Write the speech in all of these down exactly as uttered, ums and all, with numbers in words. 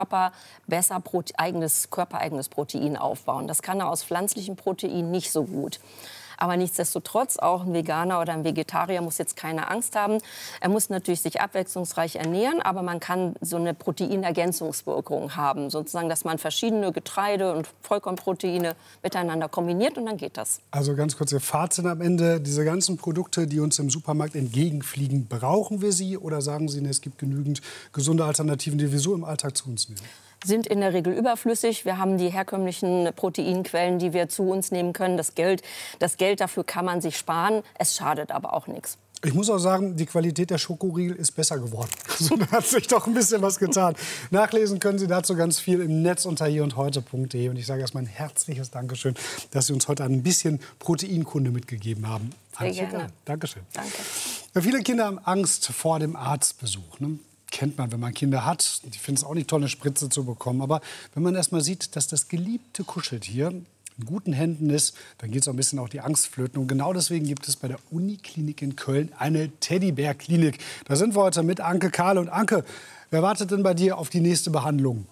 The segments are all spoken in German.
Körper besser Prote eigenes, körpereigenes Protein aufbauen. Das kann er aus pflanzlichen Proteinen nicht so gut. Aber nichtsdestotrotz, auch ein Veganer oder ein Vegetarier muss jetzt keine Angst haben. Er muss natürlich sich abwechslungsreich ernähren, aber man kann so eine Proteinergänzungswirkung haben. Sozusagen, dass man verschiedene Getreide- und Vollkornproteine miteinander kombiniert und dann geht das. Also ganz kurz Ihr Fazit am Ende. Diese ganzen Produkte, die uns im Supermarkt entgegenfliegen, brauchen wir sie? Oder sagen Sie, es gibt genügend gesunde Alternativen, die wir so im Alltag zu uns nehmen? Sind in der Regel überflüssig. Wir haben die herkömmlichen Proteinquellen, die wir zu uns nehmen können. Das Geld, das Geld dafür kann man sich sparen. Es schadet aber auch nichts. Ich muss auch sagen, die Qualität der Schokoriegel ist besser geworden. Also, da hat sich doch ein bisschen was getan. Nachlesen können Sie dazu ganz viel im Netz unter hier und heute punkt de. Und ich sage erstmal ein herzliches Dankeschön, dass Sie uns heute ein bisschen Proteinkunde mitgegeben haben. Sehr gerne. Dankeschön. Danke. Ja, viele Kinder haben Angst vor dem Arztbesuch. Ne? Kennt man, wenn man Kinder hat. Die finden es auch nicht toll, eine Spritze zu bekommen. Aber wenn man erst mal sieht, dass das geliebte Kuscheltier in guten Händen ist, dann geht es auch ein bisschen auch die Angst flöten. Und genau deswegen gibt es bei der Uniklinik in Köln eine Teddybär-Klinik. Da sind wir heute mit Anke Kahle. Und Anke, wer wartet denn bei dir auf die nächste Behandlung?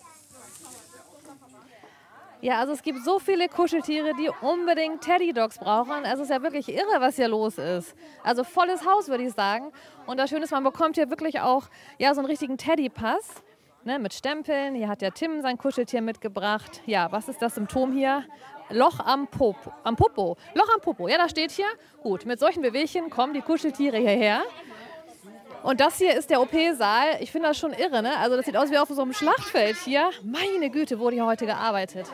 Ja, also es gibt so viele Kuscheltiere, die unbedingt Teddy-Dogs brauchen. Es ist ja wirklich irre, was hier los ist. Also volles Haus, würde ich sagen. Und das Schöne ist, man bekommt hier wirklich auch ja, so einen richtigen Teddy-Pass, ne, mit Stempeln. Hier hat ja Tim sein Kuscheltier mitgebracht. Ja, was ist das Symptom hier? Loch am Popo. Am Popo. Loch am Popo. Ja, das steht hier. Gut, mit solchen Bewegchen kommen die Kuscheltiere hierher. Und das hier ist der O P-Saal. Ich finde das schon irre, ne? Also das sieht aus wie auf so einem Schlachtfeld hier. Meine Güte, wurde hier heute gearbeitet.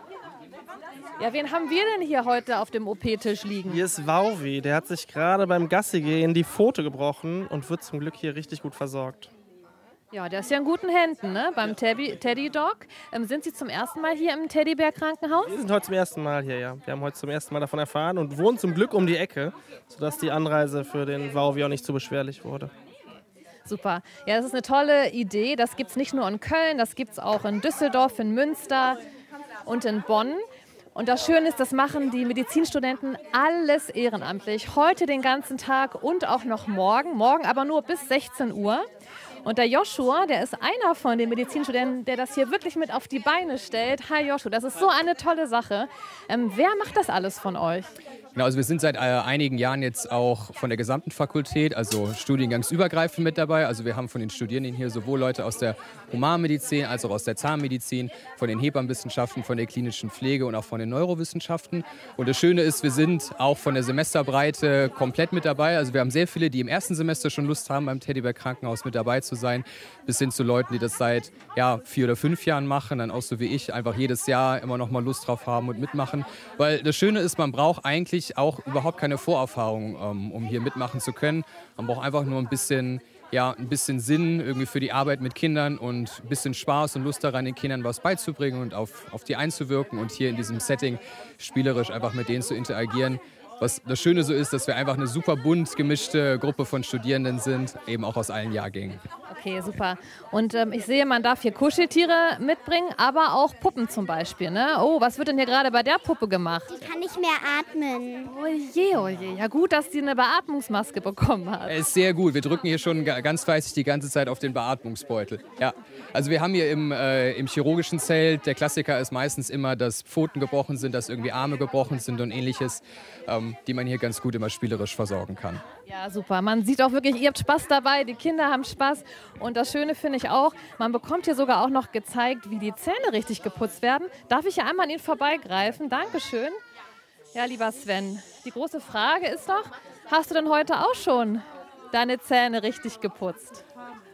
Ja, wen haben wir denn hier heute auf dem O P-Tisch liegen? Hier ist Wauwi. Der hat sich gerade beim Gassigehen die Pfote gebrochen und wird zum Glück hier richtig gut versorgt. Ja, der ist ja in guten Händen, ne? Beim Teddy-Dog. Ähm, sind Sie zum ersten Mal hier im Teddybär-Krankenhaus? Wir sind heute zum ersten Mal hier, ja. Wir haben heute zum ersten Mal davon erfahren und wohnen zum Glück um die Ecke, sodass die Anreise für den Wauwi auch nicht zu beschwerlich wurde. Super. Ja, das ist eine tolle Idee. Das gibt es nicht nur in Köln, das gibt es auch in Düsseldorf, in Münster und in Bonn. Und das Schöne ist, das machen die Medizinstudenten alles ehrenamtlich. Heute den ganzen Tag und auch noch morgen. Morgen aber nur bis sechzehn Uhr. Und der Joshua, der ist einer von den Medizinstudenten, der das hier wirklich mit auf die Beine stellt. Hi Joshua, das ist so eine tolle Sache. Ähm, wer macht das alles von euch? Genau, also wir sind seit äh, einigen Jahren jetzt auch von der gesamten Fakultät, also studiengangsübergreifend mit dabei. Also wir haben von den Studierenden hier sowohl Leute aus der Humanmedizin als auch aus der Zahnmedizin, von den Hebammenwissenschaften, von der klinischen Pflege und auch von den Neurowissenschaften. Und das Schöne ist, wir sind auch von der Semesterbreite komplett mit dabei. Also wir haben sehr viele, die im ersten Semester schon Lust haben, beim Teddybär Krankenhaus mit dabei zu sein, bis hin zu Leuten, die das seit ja, vier oder fünf Jahren machen, dann auch so wie ich, einfach jedes Jahr immer noch mal Lust drauf haben und mitmachen. Weil das Schöne ist, man braucht eigentlich auch überhaupt keine Vorerfahrung, ähm, um hier mitmachen zu können. Man braucht einfach nur ein bisschen, ja, ein bisschen Sinn irgendwie für die Arbeit mit Kindern und ein bisschen Spaß und Lust daran, den Kindern was beizubringen und auf, auf die einzuwirken und hier in diesem Setting spielerisch einfach mit denen zu interagieren. Was das Schöne so ist, dass wir einfach eine super bunt gemischte Gruppe von Studierenden sind, eben auch aus allen Jahrgängen. Okay, super. Und ähm, ich sehe, man darf hier Kuscheltiere mitbringen, aber auch Puppen zum Beispiel. Ne? Oh, was wird denn hier gerade bei der Puppe gemacht? Die kann nicht mehr atmen. Oh je, oh je. Ja gut, dass sie eine Beatmungsmaske bekommen hat. Ist sehr gut. Wir drücken hier schon ganz fleißig die ganze Zeit auf den Beatmungsbeutel. Ja. Also wir haben hier im, äh, im chirurgischen Zelt, der Klassiker ist meistens immer, dass Pfoten gebrochen sind, dass irgendwie Arme gebrochen sind und ähnliches, ähm, die man hier ganz gut immer spielerisch versorgen kann. Ja, super. Man sieht auch wirklich, ihr habt Spaß dabei, die Kinder haben Spaß. Und das Schöne finde ich auch, man bekommt hier sogar auch noch gezeigt, wie die Zähne richtig geputzt werden. Darf ich hier einmal an Ihnen vorbeigreifen? Dankeschön. Ja, lieber Sven, die große Frage ist doch, hast du denn heute auch schon deine Zähne richtig geputzt?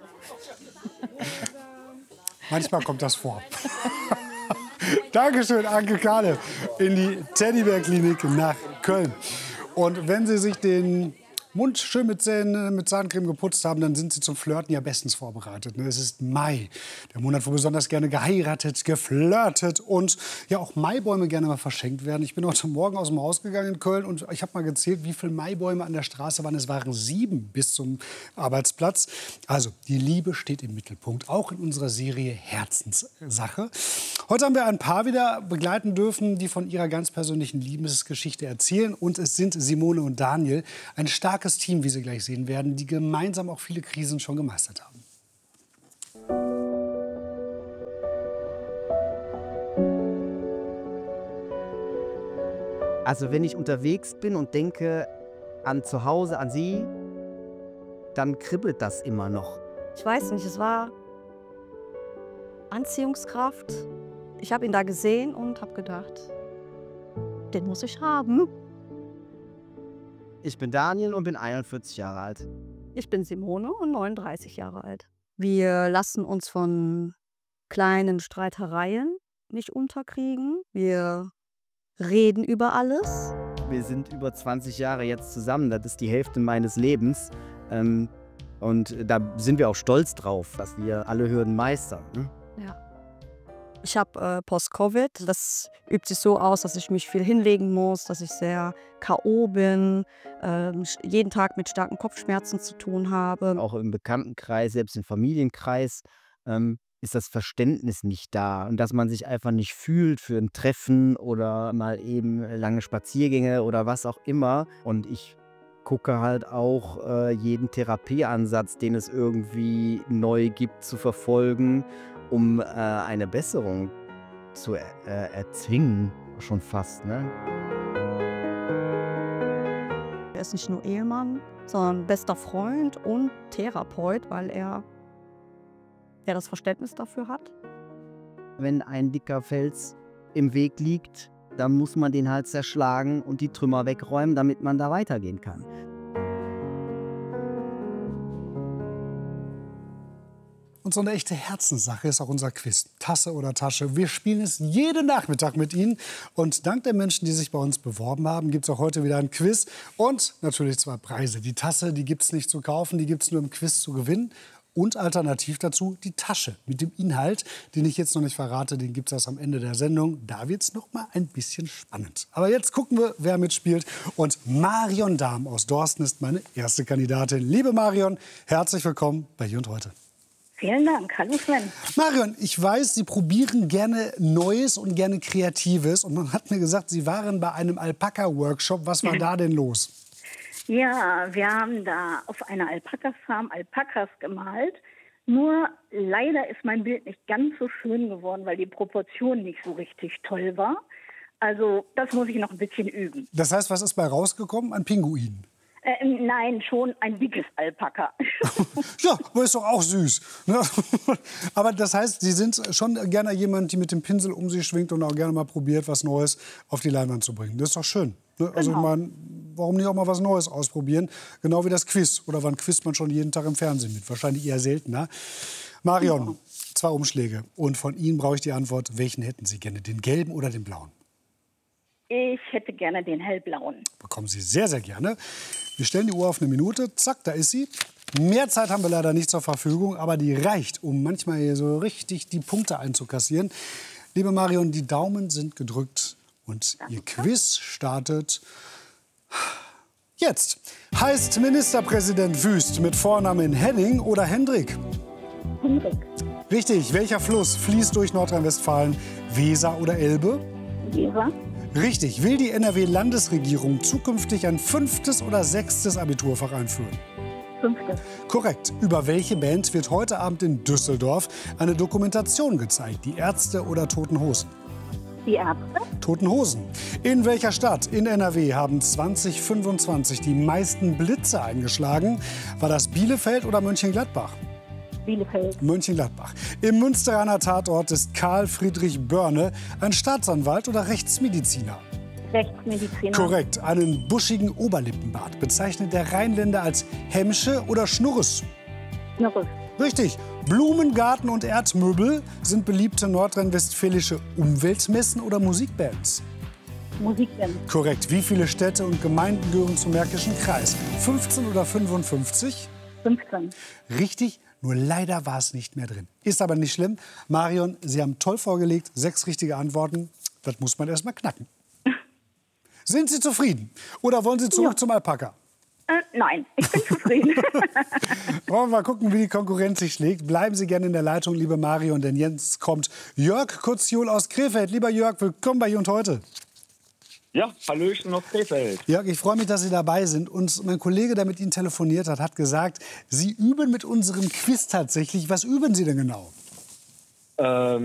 Manchmal kommt das vor. Dankeschön, Anke Kahle, in die Teddybär-Klinik nach Köln. Und wenn Sie sich den Mund schön mit, Zähnen, mit Zahncreme geputzt haben, dann sind Sie zum Flirten ja bestens vorbereitet. Es ist Mai, der Monat, wo besonders gerne geheiratet, geflirtet und ja auch Maibäume gerne mal verschenkt werden. Ich bin heute Morgen aus dem Haus gegangen in Köln und ich habe mal gezählt, wie viele Maibäume an der Straße waren. Es waren sieben bis zum Arbeitsplatz. Also die Liebe steht im Mittelpunkt, auch in unserer Serie Herzenssache. Heute haben wir ein Paar wieder begleiten dürfen, die von ihrer ganz persönlichen Liebesgeschichte erzählen. Und es sind Simone und Daniel, ein starkes Team, wie Sie gleich sehen werden, die gemeinsam auch viele Krisen schon gemeistert haben. Also wenn ich unterwegs bin und denke an zu Hause, an sie, dann kribbelt das immer noch. Ich weiß nicht, es war Anziehungskraft. Ich habe ihn da gesehen und habe gedacht, den muss ich haben. Ich bin Daniel und bin einundvierzig Jahre alt. Ich bin Simone und neununddreißig Jahre alt. Wir lassen uns von kleinen Streitereien nicht unterkriegen. Wir reden über alles. Wir sind über zwanzig Jahre jetzt zusammen, das ist die Hälfte meines Lebens. Ähm, und da sind wir auch stolz drauf, dass wir alle Hürden meistern. Ne? Ja. Ich habe äh, Post-Covid. Das übt sich so aus, dass ich mich viel hinlegen muss, dass ich sehr K O bin, äh, jeden Tag mit starken Kopfschmerzen zu tun habe. Auch im Bekanntenkreis, selbst im Familienkreis, ähm, ist das Verständnis nicht da. Und dass man sich einfach nicht fühlt für ein Treffen oder mal eben lange Spaziergänge oder was auch immer. Und ich gucke halt auch äh, jeden Therapieansatz, den es irgendwie neu gibt, zu verfolgen, um äh, eine Besserung zu äh, erzwingen, schon fast. Ne? Er ist nicht nur Ehemann, sondern bester Freund und Therapeut, weil er, er das Verständnis dafür hat. Wenn ein dicker Fels im Weg liegt, dann muss man den halt zerschlagen und die Trümmer wegräumen, damit man da weitergehen kann. Und so eine echte Herzenssache ist auch unser Quiz. Tasse oder Tasche. Wir spielen es jeden Nachmittag mit Ihnen. Und dank der Menschen, die sich bei uns beworben haben, gibt es auch heute wieder ein Quiz. Und natürlich zwei Preise. Die Tasse, die gibt es nicht zu kaufen, die gibt es nur im Quiz zu gewinnen. Und alternativ dazu die Tasche mit dem Inhalt, den ich jetzt noch nicht verrate. Den gibt es erst am Ende der Sendung. Da wird es noch mal ein bisschen spannend. Aber jetzt gucken wir, wer mitspielt. Und Marion Dahm aus Dorsten ist meine erste Kandidatin. Liebe Marion, herzlich willkommen bei Hier und Heute. Vielen Dank. Hallo Sven. Marion, ich weiß, Sie probieren gerne Neues und gerne Kreatives. Und man hat mir gesagt, Sie waren bei einem Alpaka-Workshop. Was war da denn los? Ja, wir haben da auf einer Alpaka-Farm Alpakas gemalt. Nur leider ist mein Bild nicht ganz so schön geworden, weil die Proportion nicht so richtig toll war. Also das muss ich noch ein bisschen üben. Das heißt, was ist bei rausgekommen? Ein Pinguin? Äh, nein, schon ein dickes Alpaka. Ja, aber ist doch auch süß. Ne? Aber das heißt, Sie sind schon gerne jemand, die mit dem Pinsel um sich schwingt und auch gerne mal probiert, was Neues auf die Leinwand zu bringen. Das ist doch schön. Ne? Also Genau. ich meine, warum nicht auch mal was Neues ausprobieren? Genau wie das Quiz. Oder wann quizt man schon jeden Tag im Fernsehen mit? Wahrscheinlich eher seltener. Marion, genau. Zwei Umschläge. Und von Ihnen brauche ich die Antwort, welchen hätten Sie gerne? Den gelben oder den blauen? Ich hätte gerne den hellblauen. Bekommen Sie sehr, sehr gerne. Wir stellen die Uhr auf eine Minute. Zack, da ist sie. Mehr Zeit haben wir leider nicht zur Verfügung, aber die reicht, um manchmal hier so richtig die Punkte einzukassieren. Liebe Marion, die Daumen sind gedrückt und Danke. Ihr Quiz startet jetzt. Heißt Ministerpräsident Wüst mit Vornamen Henning oder Hendrik? Hendrik. Richtig. Welcher Fluss fließt durch Nordrhein-Westfalen? Weser oder Elbe? Weser. Richtig. Will die N R W-Landesregierung zukünftig ein fünftes oder sechstes Abiturfach einführen? Fünftes. Korrekt. Über welche Band wird heute Abend in Düsseldorf eine Dokumentation gezeigt? Die Ärzte oder Toten Hosen? Die Ärzte. Toten Hosen. In welcher Stadt in N R W haben zwanzig fünfundzwanzig die meisten Blitze eingeschlagen? War das Bielefeld oder Mönchengladbach? Bielefeld. Mönchengladbach. Im Münsteraner Tatort ist Karl Friedrich Börne ein Staatsanwalt oder Rechtsmediziner? Rechtsmediziner. Korrekt. Einen buschigen Oberlippenbart bezeichnet der Rheinländer als Hemmsche oder Schnurres? Schnurres. Richtig. Blumengarten und Erdmöbel sind beliebte nordrhein-westfälische Umweltmessen oder Musikbands? Musikbands. Korrekt. Wie viele Städte und Gemeinden gehören zum Märkischen Kreis? fünfzehn oder fünfundfünfzig? fünfzehn. Richtig. Nur leider war es nicht mehr drin. Ist aber nicht schlimm. Marion, Sie haben toll vorgelegt. Sechs richtige Antworten. Das muss man erst mal knacken. Sind Sie zufrieden? Oder wollen Sie zurück ja. zum Alpaka? Äh, nein, ich bin zufrieden. Wollen wir mal gucken, wie die Konkurrenz sich schlägt. Bleiben Sie gerne in der Leitung, liebe Marion, denn jetzt kommt Jörg Kurzjol aus Krefeld. Lieber Jörg, willkommen bei Hier und Heute. Ja, Hallöchen aus Krefeld. Jörg, ich freue mich, dass Sie dabei sind. Und mein Kollege, der mit Ihnen telefoniert hat, hat gesagt, Sie üben mit unserem Quiz tatsächlich. Was üben Sie denn genau? Ähm